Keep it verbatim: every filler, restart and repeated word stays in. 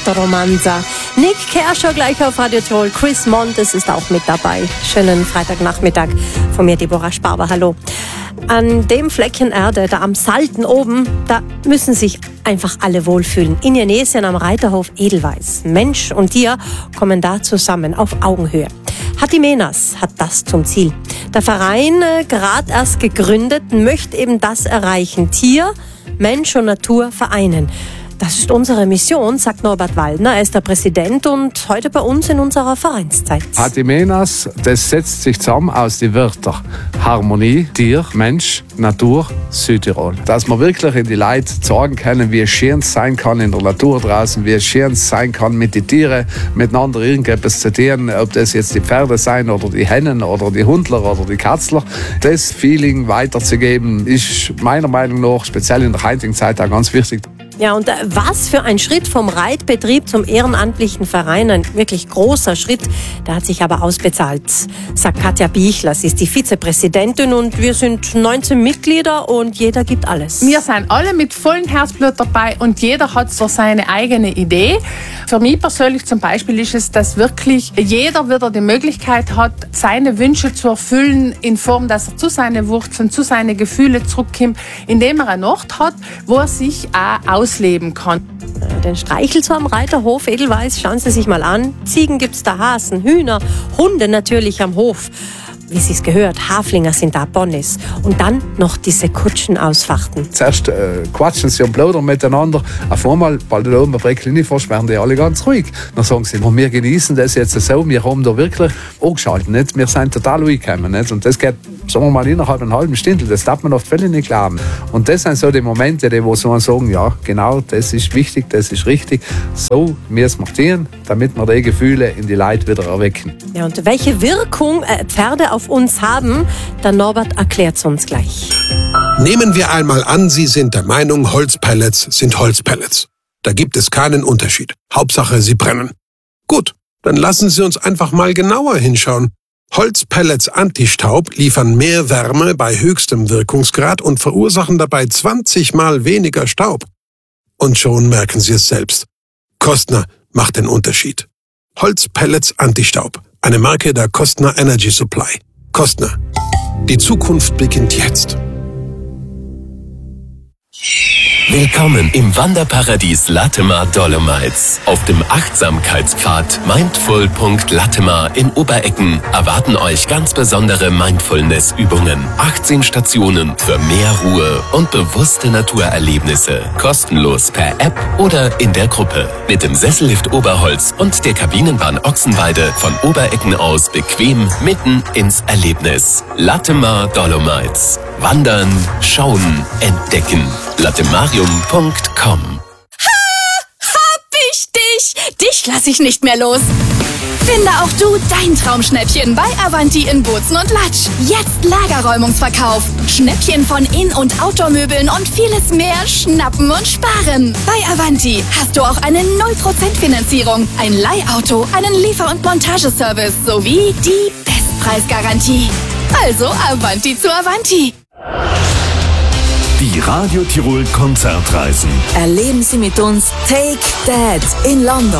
Stadtromanza. Nick Kershaw gleich auf Radio Tirol. Chris Montes ist auch mit dabei. Schönen Freitagnachmittag von mir, Deborah Sparber. Hallo. An dem Fleckchen Erde, da am Salten oben, da müssen sich einfach alle wohlfühlen. In Jenesien am Reiterhof Edelweiss. Mensch und Tier kommen da zusammen auf Augenhöhe. Hatimenas hat das zum Ziel. Der Verein, äh, gerade erst gegründet, möchte eben das erreichen. Tier, Mensch und Natur vereinen. Das ist unsere Mission, sagt Norbert Waldner. Er ist der Präsident und heute bei uns in unserer Vereinszeit. Hatimenas, das setzt sich zusammen aus den Wörtern Harmonie, Tier, Mensch, Natur, Südtirol. Dass wir wirklich in die Leute sagen können, wie schön es sein kann in der Natur draußen, wie schön es sein kann, mit den Tieren miteinander irgendetwas zu tun, ob das jetzt die Pferde sein oder die Hennen oder die Hundler oder die Katzler. Das Feeling weiterzugeben, ist meiner Meinung nach, speziell in der heutigen Zeit, auch ganz wichtig. Ja, und was für ein Schritt vom Reitbetrieb zum ehrenamtlichen Verein. Ein wirklich großer Schritt. Der hat sich aber ausbezahlt, sagt Katja Bichler. Sie ist die Vizepräsidentin und wir sind neunzehn Mitglieder und jeder gibt alles. Wir sind alle mit vollem Herzblut dabei und jeder hat so seine eigene Idee. Für mich persönlich zum Beispiel ist es, dass wirklich jeder wieder die Möglichkeit hat, seine Wünsche zu erfüllen in Form, dass er zu seinen Wurzeln, zu seinen Gefühlen zurückkommt, indem er einen Ort hat, wo er sich auch ausleben kann. Den Streichelzoo am Reiterhof Edelweiss, schauen Sie sich mal an. Ziegen gibt's da, Hasen, Hühner, Hunde natürlich am Hof. Wie Sie es gehört, Haflinger sind da, Ponys. Und dann noch diese Kutschen ausfachten. Zuerst äh, quatschen sie und plaudern miteinander. Auf einmal, bald da oben bei Breckliniforsch, werden die alle ganz ruhig. Dann sagen sie, wir genießen das jetzt so, wir haben da wirklich angeschaltet. Nicht? Wir sind total ruhig gekommen. Nicht? Und das geht, sagen wir mal, innerhalb einer halben Stunde. Das darf man oft völlig nicht glauben. Und das sind so die Momente, die wo so man sagen, ja, genau, das ist wichtig, das ist richtig. So müssen wir tun, damit wir die Gefühle in die Leute wieder erwecken. Ja, und welche Wirkung äh, Pferde auf uns haben, der Norbert erklärt es uns gleich. Nehmen wir einmal an, Sie sind der Meinung, Holzpellets sind Holzpellets. Da gibt es keinen Unterschied. Hauptsache, sie brennen. Gut, dann lassen Sie uns einfach mal genauer hinschauen. Holzpellets Antistaub liefern mehr Wärme bei höchstem Wirkungsgrad und verursachen dabei zwanzig Mal weniger Staub. Und schon merken Sie es selbst. Kostner macht den Unterschied. Holzpellets Antistaub. Eine Marke der Kostner Energy Supply. Kostner. Die Zukunft beginnt jetzt. Willkommen im Wanderparadies Latemar Dolomites. Auf dem Achtsamkeitspfad Mindful Punkt Latemar in Oberecken erwarten euch ganz besondere Mindfulness-Übungen. achtzehn Stationen für mehr Ruhe und bewusste Naturerlebnisse. Kostenlos per App oder in der Gruppe. Mit dem Sessellift Oberholz und der Kabinenbahn Ochsenweide von Oberecken aus bequem mitten ins Erlebnis. Latemar Dolomites. Wandern, schauen, entdecken. latemarium Punkt com. Ha! Hab ich dich! Dich lass ich nicht mehr los. Finde auch du dein Traumschnäppchen bei Avanti in Bozen und Latsch. Jetzt Lagerräumungsverkauf. Schnäppchen von In- und Outdoor-Möbeln und vieles mehr schnappen und sparen. Bei Avanti hast du auch eine null Prozent Finanzierung, ein Leihauto, einen Liefer- und Montageservice sowie die Bestpreisgarantie. Also Avanti zu Avanti. Die Radio Tirol Konzertreisen. Erleben Sie mit uns Take That in London.